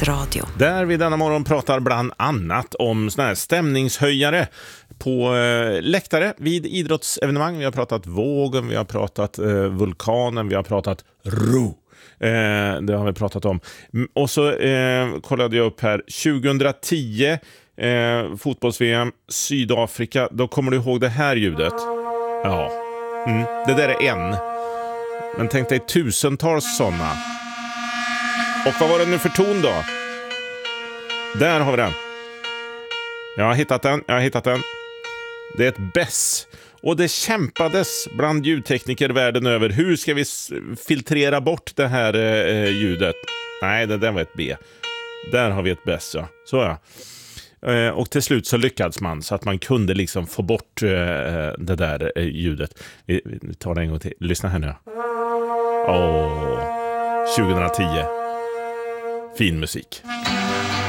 Sveriges Radio. Där vi denna morgon pratar bland annat om såna här stämningshöjare på läktare vid idrottsevenemang. Vi har pratat vågen, vi har pratat vulkanen, vi har pratat ro. Det har vi pratat om. Och så kollade jag upp här 2010 fotbolls-VM Sydafrika. Då kommer du ihåg det här ljudet? Ja. Det där är en. Men tänk dig tusentals sådana. Och vad var det nu för ton då? Där har vi den. Jag har hittat den. Det är ett bäss. Och det kämpades bland ljudtekniker världen över. Hur ska vi filtrera bort det här ljudet? Nej, det där var ett B. Där har vi ett bäss, ja. Så ja. Och till slut så lyckades man så att man kunde liksom få bort det där ljudet. Vi tar det en gång till. Lyssna här nu. 2010. Fin musik.